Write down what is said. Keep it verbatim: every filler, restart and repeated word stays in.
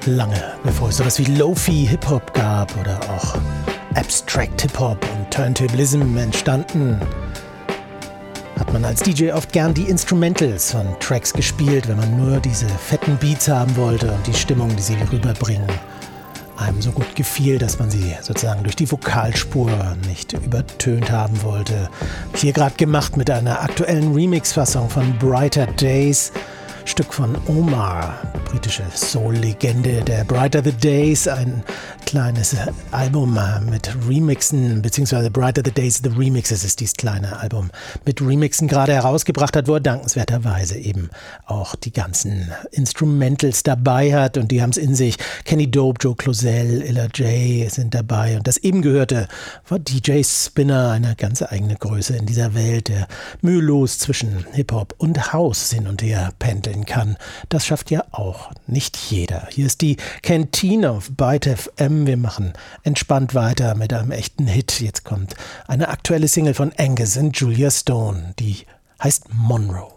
lange, bevor es sowas wie Lo-Fi Hip-Hop gab oder auch Abstract Hip-Hop und Turntablism entstanden, hat man als D J oft gern die Instrumentals von Tracks gespielt, wenn man nur diese fetten Beats haben wollte und die Stimmung, die sie rüberbringen, einem so gut gefiel, dass man sie sozusagen durch die Vokalspur nicht übertönt haben wollte. Hier gerade gemacht mit einer aktuellen Remix-Fassung von Brighter Days, Stück von Omar, britische Soul-Legende der Brighter the Days, ein kleines Album mit Remixen, beziehungsweise Brighter the Days, The Remixes ist dieses kleine Album mit Remixen gerade herausgebracht hat, wo er dankenswerterweise eben auch die ganzen Instrumentals dabei hat und die haben es in sich. Kenny Dope, Joe Closell, Illa J sind dabei und das eben gehörte war D J Spinner, eine ganz eigene Größe in dieser Welt, der mühelos zwischen Hip-Hop und House hin und her pendeln kann. Das schafft ja auch nicht jeder. Hier ist die Canteen auf Byte F M. Wir machen entspannt weiter mit einem echten Hit. Jetzt kommt eine aktuelle Single von Angus und Julia Stone, die heißt Monroe.